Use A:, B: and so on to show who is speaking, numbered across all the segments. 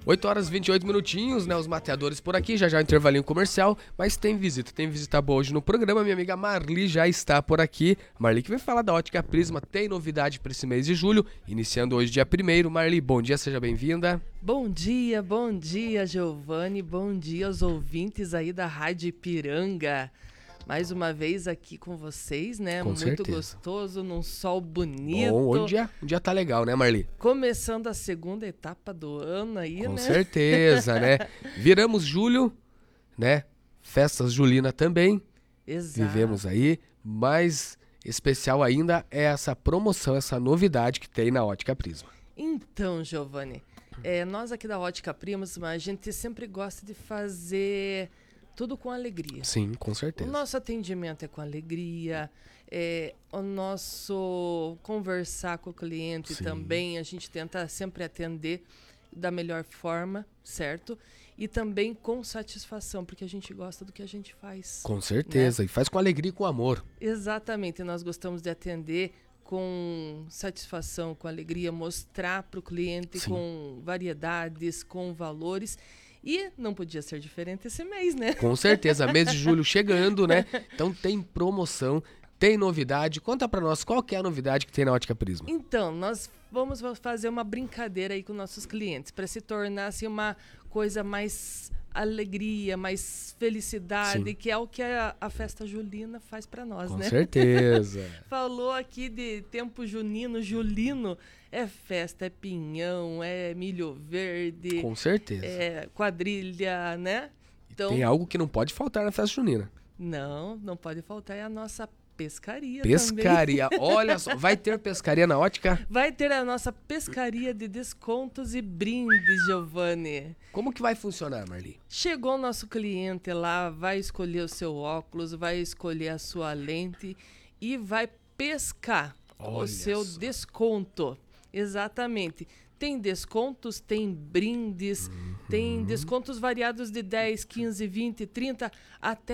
A: 8 horas e 28 minutinhos, né? Os mateadores por aqui, já o intervalinho comercial, mas tem visita boa hoje no programa. Minha amiga Marli já está por aqui. Marli que vai falar da Ótica Prisma, tem novidade para esse mês de julho, iniciando hoje dia 1º. Marli, bom dia, seja bem-vinda.
B: Bom dia, Giovanni, bom dia aos ouvintes aí da Rádio Ipiranga. Mais uma vez aqui com vocês, né?
A: Com
B: Muito
A: certeza.
B: Gostoso, num sol bonito.
A: Bom, um dia tá legal, né, Marli?
B: Começando a segunda etapa do ano aí,
A: Com
B: né?
A: certeza, né? Viramos julho, né? Festas julina também.
B: Exato.
A: Vivemos aí, mas especial ainda é essa promoção, essa novidade que tem na Ótica Prisma.
B: Então, Giovanni, nós aqui da Ótica Prisma, a gente sempre gosta de fazer tudo com alegria.
A: Sim, com
B: O
A: certeza.
B: nosso atendimento é com alegria, o nosso conversar com o cliente
A: Sim.
B: também, a gente tenta sempre atender da melhor forma, certo? E também com satisfação, porque a gente gosta do que a gente faz.
A: Com certeza,
B: Né?
A: e faz com alegria e com amor.
B: Exatamente, nós gostamos de atender com satisfação, com alegria, mostrar para o cliente
A: Sim.
B: com variedades, com valores. E não podia ser diferente esse mês, né?
A: Com certeza, mês de julho chegando, né? Então tem promoção, tem novidade. Conta pra nós qual que é a novidade que tem na Ótica Prisma.
B: Então, nós vamos fazer uma brincadeira aí com nossos clientes para se tornar assim, uma coisa mais alegria, mais felicidade,
A: Sim.
B: que é o que a festa julina faz para nós,
A: Com
B: né?
A: certeza.
B: Falou aqui de tempo junino, julino, é festa, é pinhão, é milho verde,
A: Com certeza.
B: é quadrilha, né? Então,
A: Tem algo que não pode faltar na festa junina.
B: não pode faltar é a nossa pescaria.
A: Pescaria. Olha só, vai ter pescaria na Ótica?
B: Vai ter a nossa pescaria de descontos e brindes, Giovanni.
A: Como que vai funcionar, Marli?
B: Chegou o nosso cliente lá, vai escolher o seu óculos, vai escolher a sua lente e vai pescar
A: Olha
B: o seu
A: só.
B: desconto. Exatamente. Tem descontos, tem brindes, tem descontos variados de 10, 15, 20, 30, até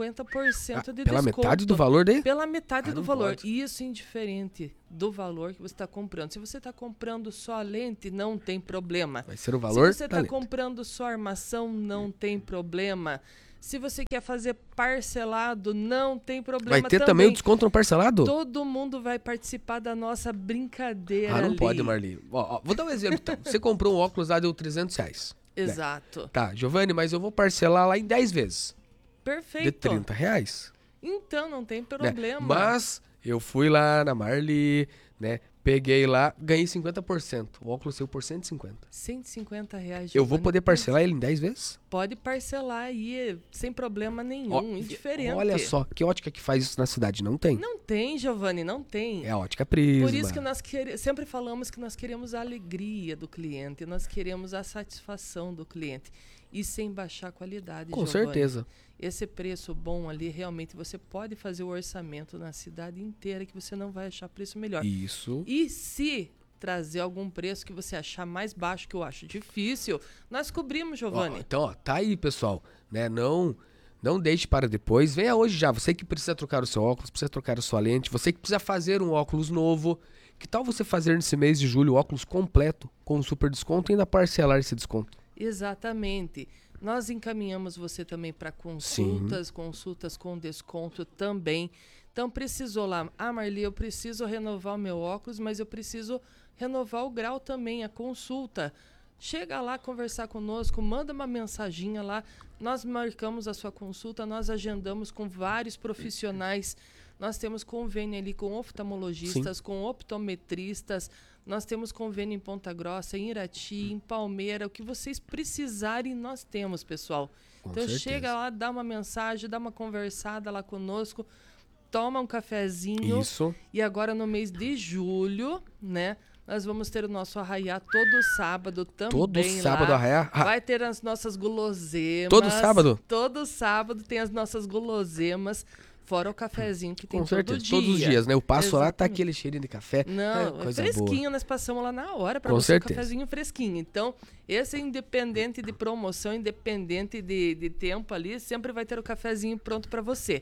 B: 50% de
A: Pela
B: desconto.
A: metade do valor dele?
B: Pela metade do
A: não
B: valor.
A: pode.
B: Isso indiferente do valor que você está comprando. Se você está comprando só a lente, não tem problema.
A: Vai ser o valor
B: Se você
A: da
B: está
A: lente.
B: comprando só a armação, não tem problema. Se você quer fazer parcelado, não tem problema.
A: Vai ter também o desconto no parcelado?
B: Todo mundo vai participar da nossa brincadeira
A: Ah, não
B: ali.
A: pode, Marli. Ó, vou dar um exemplo então. Você comprou um óculos lá, deu R$300.
B: Exato.
A: Tá, Giovanni, mas eu vou parcelar lá em 10 vezes.
B: Perfeito.
A: De R$30.
B: Então, não tem
A: Né?
B: problema.
A: Mas eu fui lá na Marli, né? Peguei lá, ganhei 50%. O óculos saiu por 150.
B: R$150,
A: Eu vou
B: Giovanni.
A: poder parcelar ele em 10 vezes?
B: Pode parcelar aí, sem problema nenhum,
A: Ó,
B: indiferente.
A: Olha só, que ótica que faz isso na cidade? Não tem.
B: Não tem, Giovanni, não tem.
A: É a Ótica Prisma.
B: Por isso que nós sempre falamos que nós queremos a alegria do cliente, nós queremos a satisfação do cliente. E sem baixar a qualidade,
A: Com
B: Giovanni.
A: certeza.
B: Esse preço bom ali, realmente, você pode fazer o orçamento na cidade inteira que você não vai achar preço melhor.
A: Isso.
B: E se trazer algum preço que você achar mais baixo, que eu acho difícil, nós cobrimos, Giovanni.
A: Então, ó, tá aí, pessoal. Né? Não deixe para depois. Venha hoje já. Você que precisa trocar o seu óculos, precisa trocar a sua lente, você que precisa fazer um óculos novo. Que tal você fazer nesse mês de julho o óculos completo com super desconto e ainda parcelar esse desconto?
B: Exatamente. Nós encaminhamos você também para consultas com desconto também. Então, precisou lá, Marli, eu preciso renovar o meu óculos, mas eu preciso renovar o grau também, a consulta. Chega lá conversar conosco, manda uma mensaginha lá, nós marcamos a sua consulta, nós agendamos com vários profissionais. Nós temos convênio ali com oftalmologistas, com optometristas, nós temos convênio em Ponta Grossa, em Irati, em Palmeira, o que vocês precisarem nós temos, pessoal.
A: Com
B: Então
A: certeza.
B: chega lá, dá uma mensagem, dá uma conversada lá conosco, toma um cafezinho.
A: Isso.
B: E agora no mês de julho, né, nós vamos ter o nosso arraiá todo sábado também.
A: Todo sábado
B: lá.
A: arraiá?
B: Vai ter as nossas guloseimas.
A: Todo sábado?
B: Todo sábado tem as nossas guloseimas. Fora o cafezinho que tem
A: Com certeza,
B: todo dia.
A: todos os dias, né? Eu passo lá, tá
B: Exatamente.
A: aquele cheirinho de café.
B: Não,
A: coisa
B: fresquinho,
A: boa.
B: nós passamos lá na hora para
A: Com
B: você
A: certeza.
B: um cafezinho fresquinho. Então, esse é independente de promoção, independente de tempo ali, sempre vai ter o cafezinho pronto para você.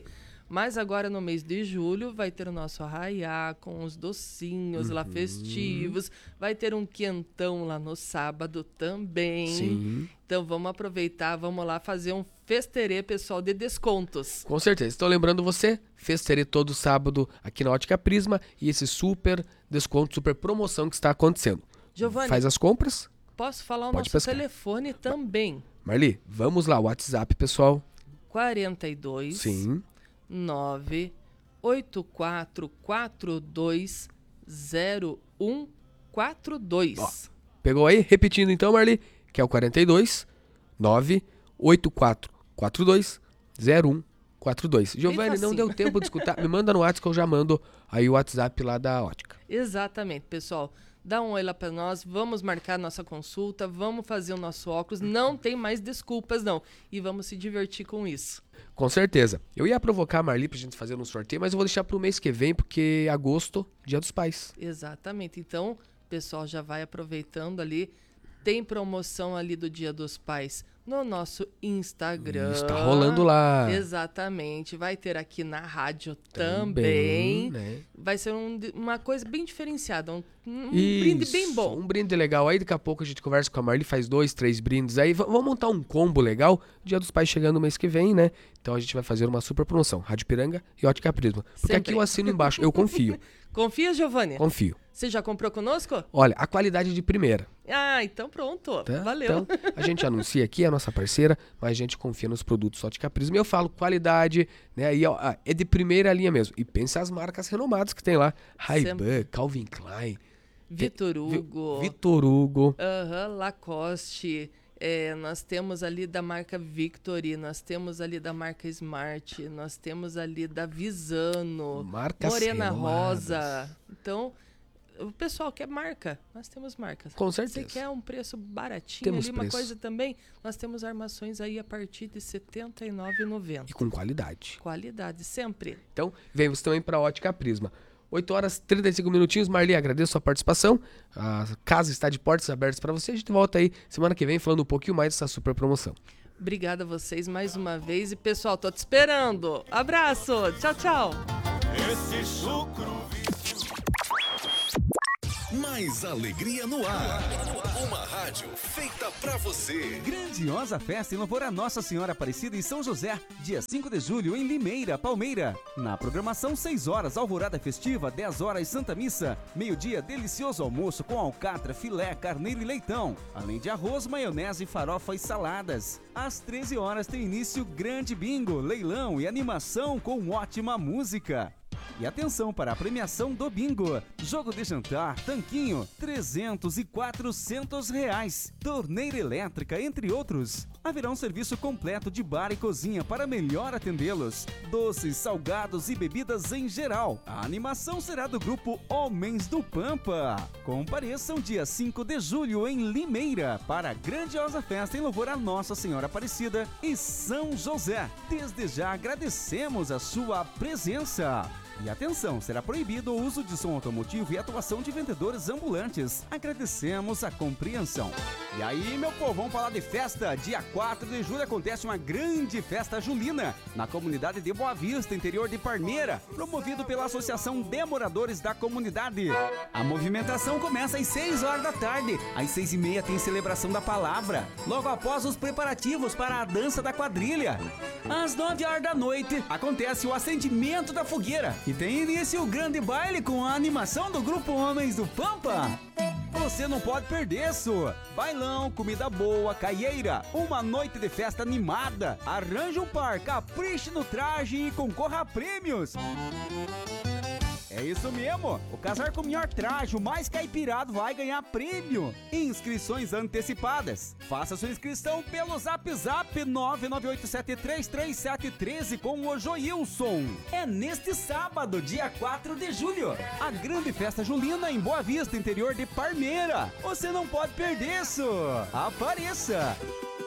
B: Mas agora no mês de julho vai ter o nosso arraiá com os docinhos lá festivos. Vai ter um quentão lá no sábado também.
A: Sim.
B: Então vamos aproveitar, vamos lá fazer um festerê, pessoal, de descontos.
A: Com certeza. Estou lembrando você, festerê todo sábado aqui na Ótica Prisma e esse super desconto, super promoção que está acontecendo.
B: Giovanni,
A: faz as compras.
B: Posso falar o
A: Pode
B: nosso
A: pescar.
B: telefone também?
A: Marli, vamos lá, WhatsApp, pessoal.
B: 42
A: Sim.
B: 984420142.
A: Ó, pegou aí? Repetindo então, Marli, que é o 42 984420142. Giovanni, não
B: facinho.
A: deu tempo de escutar. Me manda no WhatsApp que eu já mando aí o WhatsApp lá da Ótica.
B: Exatamente, pessoal. Dá um oi lá pra nós, vamos marcar nossa consulta, vamos fazer o nosso óculos, não tem mais desculpas não, e vamos se divertir com isso.
A: Com certeza. Eu ia provocar a Marli pra gente fazer um sorteio, mas eu vou deixar pro mês que vem, porque é agosto, Dia dos Pais.
B: Exatamente, então o pessoal já vai aproveitando ali, tem promoção ali do Dia dos Pais no nosso Instagram.
A: Está rolando lá.
B: Exatamente, vai ter aqui na rádio também.
A: Né?
B: Vai ser uma coisa bem diferenciada, um brinde bem bom.
A: Um brinde legal. Aí daqui a pouco a gente conversa com a Marli, faz 2, 3 brindes aí. Vamos montar um combo legal. Dia dos Pais chegando no mês que vem, né? Então a gente vai fazer uma super promoção. Rádio Piranga e Ótica Prisma. Porque
B: Sempre.
A: aqui eu assino embaixo. Eu confio.
B: Confia, Giovanni?
A: Confio.
B: Você já comprou conosco?
A: Olha, a qualidade de primeira.
B: Ah, então pronto.
A: Tá?
B: Valeu.
A: Então, a gente anuncia aqui, é a nossa parceira, mas a gente confia nos produtos Ótica Prisma. E eu falo qualidade, né? Aí, ó, é de primeira linha mesmo. E pensa as marcas renomadas que tem lá. Ray-Ban, Calvin Klein.
B: Vitor Hugo.
A: Vitor Hugo.
B: Lacoste. Nós temos ali da marca Victory, nós temos ali da marca Smart, nós temos ali da Visano,
A: Marcas
B: Morena
A: renomadas.
B: Rosa. Então, o pessoal quer marca, nós temos marcas.
A: Com certeza.
B: Você quer um preço baratinho
A: Temos
B: ali, uma
A: preço.
B: coisa também, nós temos armações aí a partir de R$ 79,90.
A: E com qualidade.
B: Qualidade, sempre.
A: Então, vem você também para a Ótica Prisma. 8 horas e 35 minutinhos. Marli, agradeço a sua participação. A casa está de portas abertas para você. A gente volta aí semana que vem falando um pouquinho mais dessa super promoção.
B: Obrigada a vocês mais uma vez. E, pessoal, tô te esperando. Abraço. Tchau, tchau.
C: Esse chucro mais alegria no ar. Uma rádio feita pra você.
D: Grandiosa festa em louvor a Nossa Senhora Aparecida em São José, dia 5 de julho em Limeira, Palmeira. Na programação 6 horas, alvorada festiva, 10 horas Santa Missa, meio-dia delicioso almoço com alcatra, filé, carneiro e leitão, além de arroz, maionese, farofa e saladas. Às 13 horas tem início grande bingo, leilão e animação com ótima música. E atenção para a premiação do bingo. Jogo de jantar, tanquinho, 300 e 400 reais. Torneira elétrica, entre outros. Haverá um serviço completo de bar e cozinha para melhor atendê-los. Doces, salgados e bebidas em geral. A animação será do grupo Homens do Pampa. Compareçam dia 5 de julho em Limeira para a grandiosa festa em louvor a Nossa Senhora Aparecida e São José. Desde já agradecemos a sua presença. E atenção, será proibido o uso de som automotivo e atuação de vendedores ambulantes. Agradecemos a compreensão. E aí, meu povo, vamos falar de festa? Dia 4 de julho acontece uma grande festa julina na comunidade de Boa Vista, interior de Palmeira, promovido pela Associação de Moradores da Comunidade. A movimentação começa às 6 horas da tarde. Às 6h30 tem celebração da palavra. Logo após os preparativos para a dança da quadrilha. Às 9 horas da noite acontece o acendimento da fogueira. E tem início o grande baile com a animação do grupo Homens do Pampa. Você não pode perder isso. Bailão, comida boa, caieira, uma noite de festa animada. Arranje um par, capriche no traje e concorra a prêmios. É isso mesmo, o casar com o melhor traje, o mais caipirado, vai ganhar prêmio. Inscrições antecipadas. Faça sua inscrição pelo Zap 998733713 com o Joilson. É neste sábado, dia 4 de julho, a grande festa julina em Boa Vista, interior de Palmeira. Você não pode perder isso. Apareça!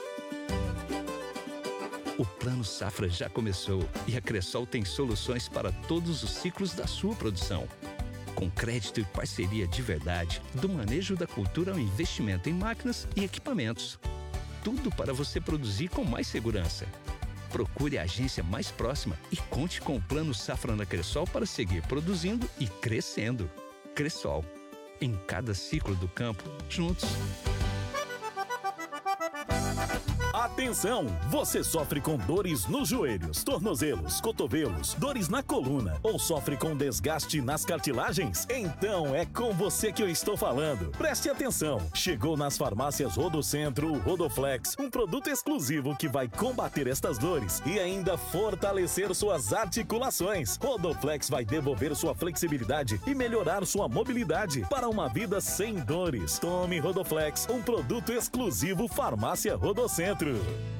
E: O Plano Safra já começou e a Cressol tem soluções para todos os ciclos da sua produção. Com crédito e parceria de verdade, do manejo da cultura ao investimento em máquinas e equipamentos. Tudo para você produzir com mais segurança. Procure a agência mais próxima e conte com o Plano Safra na Cressol para seguir produzindo e crescendo. Cressol, em cada ciclo do campo, juntos.
F: Atenção! Você sofre com dores nos joelhos, tornozelos, cotovelos, dores na coluna ou sofre com desgaste nas cartilagens? Então é com você que eu estou falando. Preste atenção! Chegou nas farmácias Rodocentro o Rodoflex, um produto exclusivo que vai combater estas dores e ainda fortalecer suas articulações. Rodoflex vai devolver sua flexibilidade e melhorar sua mobilidade para uma vida sem dores. Tome Rodoflex, um produto exclusivo Farmácia Rodocentro.